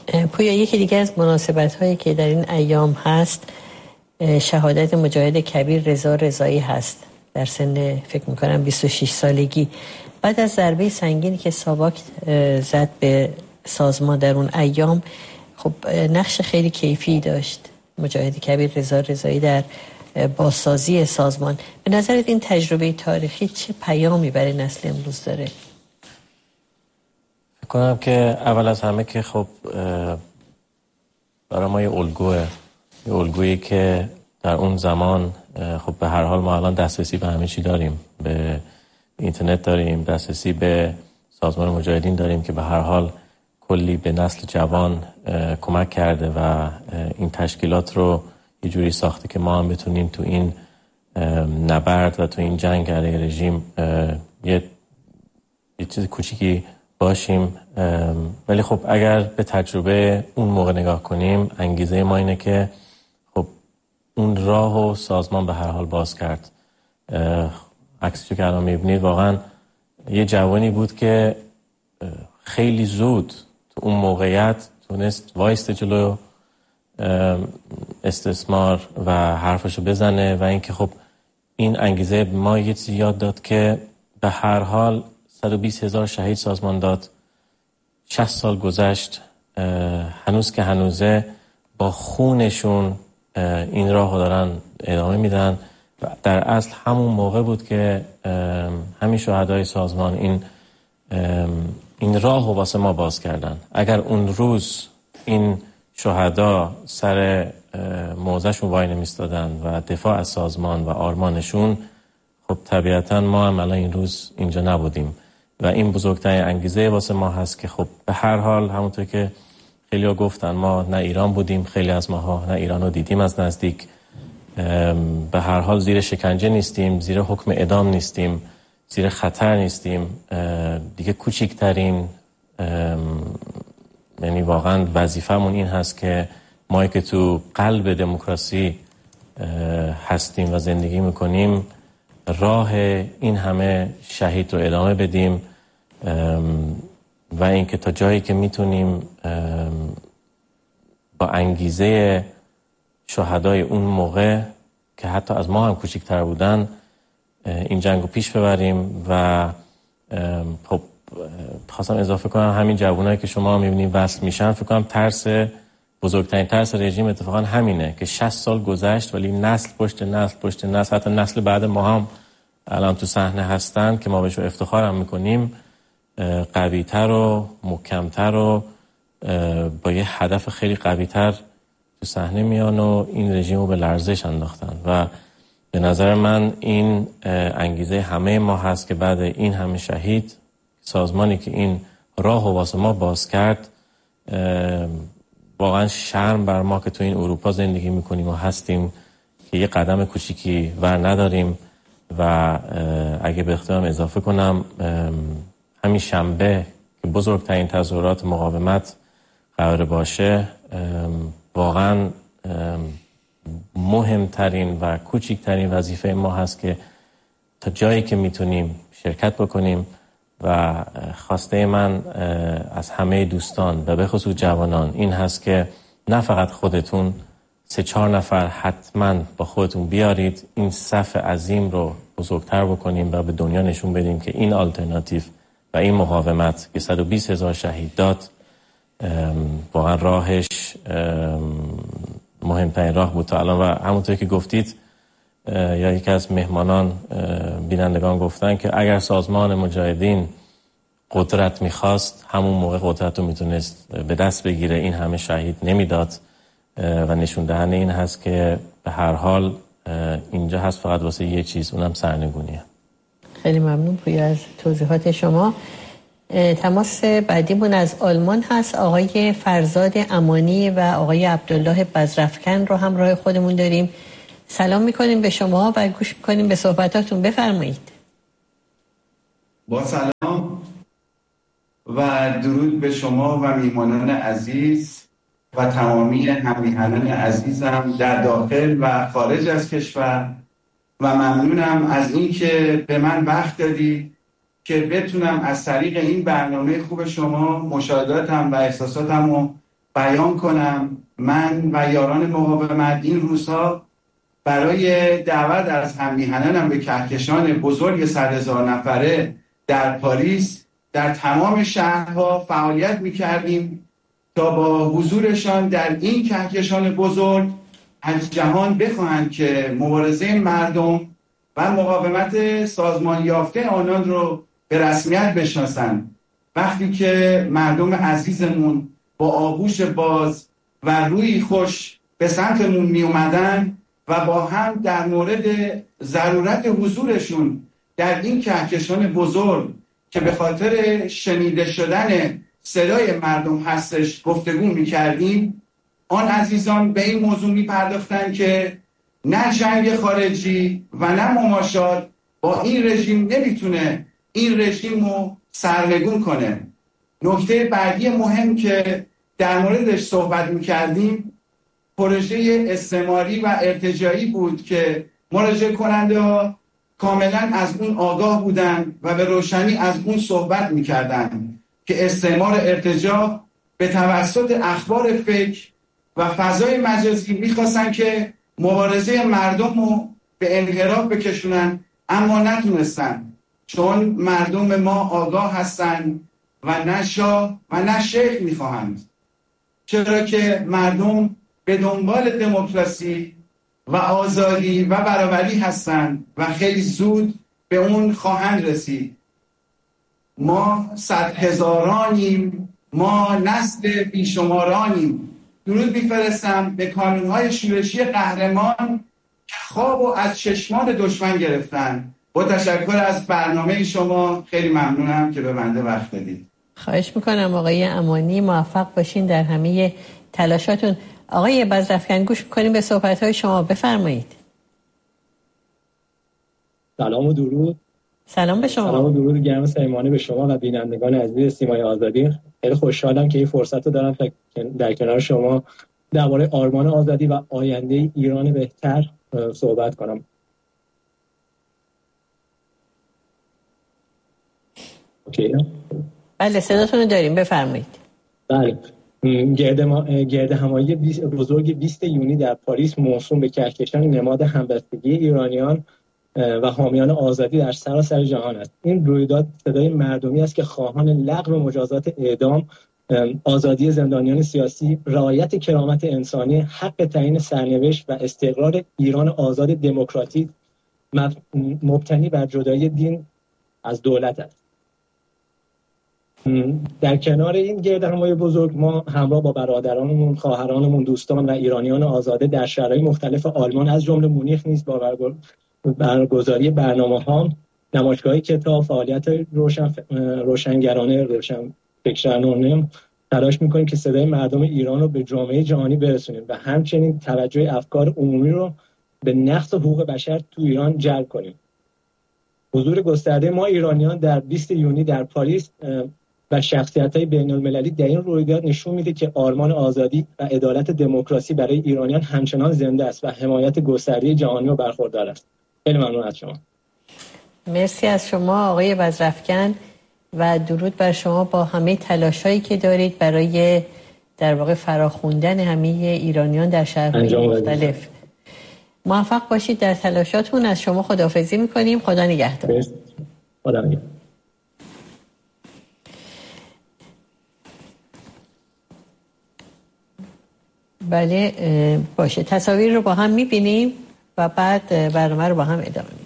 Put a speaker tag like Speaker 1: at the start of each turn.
Speaker 1: پویا، یکی دیگه از مناسبت‌هایی که در این ایام هست شهادت مجاهد کبیر رضا رضایی هست در سن فکر میکنم 26 سالگی. بعد از ضربه سنگینی که ساواک زد به سازمان در اون ایام، خب نقش خیلی کیفی داشت مجاهد کبیر رضا رضایی در بازسازی سازمان. به نظرت این تجربه تاریخی چه پیامی برای نسل امروز داره؟
Speaker 2: فکر کنم که اول از همه که خب برای ما یه الگویی که در اون زمان خب به هر حال ما الان دسترسی به همه چی داریم، به اینترنت داریم، دسترسی به سازمان مجاهدین داریم که به هر حال کلی به نسل جوان کمک کرده و این تشکیلات رو یه جوری ساخته که ما هم بتونیم تو این نبرد و تو این جنگ علیه رژیم یه چیز کوچیکی باشیم. ولی خب اگر به تجربه اون موقع نگاه کنیم، انگیزه ما اینه که خب اون راه و سازمان به هر حال باز کرد. عکسی که الان میبینید واقعا یه جوانی بود که خیلی زود تو اون موقعیت تونست وایست جلو استثمار و حرفشو بزنه و اینکه خب این انگیزه ما یه چیزی یاد داد که به هر حال 120,000 شهید سازمان داد. 60 سال گذشت، هنوز که هنوزه با خونشون این راه رو دارن ادامه میدن و در اصل همون موقع بود که همین شهدای سازمان این راه رو واسه ما باز کردن. اگر اون روز این شهدا سر موضعشون وای نمیستادن و دفاع از سازمان و آرمانشون، خب طبیعتا ما هم الان این روز اینجا نبودیم و این بزرگترین انگیزه واسه ما هست که خب به هر حال همونطور که خیلی ها گفتن ما نه ایران بودیم، خیلی از ماها نه ایران رو دیدیم از نزدیک، به هر حال زیر شکنجه نیستیم، زیر حکم اعدام نیستیم، زیر خطر نیستیم. دیگه کوچکترین یعنی واقعا وظیفمون این هست که ما که تو قلب دموکراسی هستیم و زندگی میکنیم راه این همه شهید رو ادامه بدیم و اینکه تا جایی که میتونیم با انگیزه شهدای اون موقع که حتی از ما هم کوچکتر بودن این جنگو پیش ببریم. و خب خواستم اضافه کنم همین جوانایی که شما میبینید وصل میشن، فکر کنم بزرگترین ترس رژیم اتفاقا همینه که 60 سال گذشت ولی نسل پشت نسل حتی نسل بعد ما هم الان تو صحنه هستن که ما بهش افتخار هم میکنیم، قوی‌تر و محکم‌تر و با یه هدف خیلی قوی‌تر تو صحنه میان و این رژیم رو به لرزش انداختن و به نظر من این انگیزه همه ما هست که بعد این همه شهید سازمانی که این راه و واسه ما باز کرد، واقعا شرم بر ما که تو این اروپا زندگی میکنیم و هستیم که یه قدم کوچیکی ور نداریم. و اگه به اختیارم اضافه کنم، همین شنبه که بزرگترین تظاهرات مقاومت قرار باشه، واقعا مهمترین و کوچکترین وظیفه ما هست که تا جایی که میتونیم شرکت بکنیم و خواسته من از همه دوستان و به خصوص جوانان این هست که نه فقط خودتون 3-4 نفر حتما با خودتون بیارید، این صف عظیم رو بزرگتر بکنیم و به دنیا نشون بدیم که این آلترناتیو و این مقاومت که 120,000 شهید داد واقعا راهش مهمترین راه بود تا الان. و همونطور که گفتید یا یکی از مهمانان بینندگان گفتن که اگر سازمان مجاهدین قدرت میخواست همون موقع قدرت رو میتونست به دست بگیره، این همه شهید نمیداد و نشون دهنده این هست که به هر حال اینجا هست فقط واسه یه چیز، اونم سرنگونیه.
Speaker 1: خیلی ممنون پویا از توضیحات شما. تماس بعدیمون از آلمان هست، آقای فرزاد امانی و آقای عبدالله بزرفکن رو همراه خودمون داریم. سلام میکنیم به شما و گوش میکنیم به صحبتاتون. بفرمایید.
Speaker 3: با سلام و درود به شما و میهمانان عزیز و تمامی هم‌میهنان عزیزم در داخل و خارج از کشور و ممنونم از این که به من وقت دادید که بتونم از طریق این برنامه خوب شما مشاهداتم و احساساتم رو بیان کنم. من و یاران مقاومت این روزها برای دعوت از هم‌میهنانم به کهکشان بزرگ 100,000 نفره در پاریس در تمام شهرها فعالیت می‌کردیم تا با حضورشان در این کهکشان بزرگ از جهان بخواهند که مبارزه مردم و مقاومت سازمان یافته آنان رو به رسمیت بشناسند. وقتی که مردم عزیزمون با آغوش باز و روی خوش به سمتمون می اومدن و با هم در مورد ضرورت حضورشون در این کهکشان بزرگ که به خاطر شنیده شدن صدای مردم هستش گفتگو می کردیم، آن عزیزان به این موضوع می پرداختن که نه جنگ خارجی و نه مماشات با این رژیم نمیتونه این رژیم رو سرنگون کنه. نکته بعدی مهم که در موردش صحبت میکردیم پروژه استعماری و ارتجاعی بود که مراجعه کننده ها کاملا از اون آگاه بودن و به روشنی از اون صحبت میکردن که استعمار ارتجاع به توسط اخبار فیک و فضای مجازی میخواستن که مبارزه مردم رو به انحراف بکشونن، اما نتونستن، چون مردم ما آگاه هستن و نه شاه و نه شیخ میخواهند. چرا که مردم به دنبال دموکراسی و آزادی و برابری هستند و خیلی زود به اون خواهند رسید. ما 100,000 ما نسل بیشمارانیم. درود میفرستم به کانونهای شورشی قهرمان که خواب و از چشمان دشمن گرفتن. با تشکر از برنامه شما، خیلی ممنونم که به بنده وقت دادید.
Speaker 1: خواهش میکنم آقای امانی، موفق باشین در همه تلاشاتون. آقای بزرفکن گوش میکنیم به صحبت‌های شما، بفرمایید.
Speaker 4: سلام و درود.
Speaker 1: سلام به شما.
Speaker 4: سلام و درود گرم صمیمانه به شما و بینندگان عزیز سیمای آزادی. خیلی خوشحالم که این فرصت رو دارم در کنار شما درباره آرمان آزادی و آینده ایران بهتر صحبت کنم. اوکی.
Speaker 1: بله صداتون رو داریم، بفرمایید.
Speaker 4: بله. گرد همایی بزرگ 20 یونی در پاریس موسوم به کهکشان نماد همبستگی ایرانیان و حامیان آزادی در سراسر جهان است. این رویداد صدای مردمی است که خواهان لغو مجازات اعدام، آزادی زندانیان سیاسی، رعایت کرامت انسانی، حق تعیین سرنوشت و استقرار ایران آزاد دموکراتیک مبتنی بر جدایی دین از دولت است. در کنار این گرد همایی بزرگ ما همراه با برادرانمون، خواهرانمون، دوستان و ایرانیان آزاده در شهرهای مختلف آلمان از جمله مونیخ نیز با برگزاری برنامه‌ها، نمایشگاه کتاب، فعالیت روشنگرانه، روشنفکرانه تلاش می‌کنیم که صدای مردم ایران رو به جامعه جهانی برسونیم و همچنین توجه افکار عمومی رو به نقض حقوق بشر تو ایران جلب کنیم. حضور گسترده ما ایرانیان در 20 یونی در پاریس و شخصیت‌های بین‌المللی در این رویداد نشون میده که آرمان آزادی و عدالت دموکراسی برای ایرانیان همچنان زنده است و حمایت گسترده جهانی رو برخوردار است. خیلی ممنون از شما.
Speaker 1: مرسی از شما آقای بزرفکن و درود بر شما با همه تلاشایی که دارید برای در واقع فراخوندن همه ایرانیان در شهرهای مختلف. موفق باشید در تلاشاتون. از شما خداحافظی می‌کنیم. خدا نگهدار.
Speaker 4: خدا نگهدار.
Speaker 1: بله باشه، تصاویر رو با هم می‌بینیم و بعد برنامه رو با هم ادامه میدیم.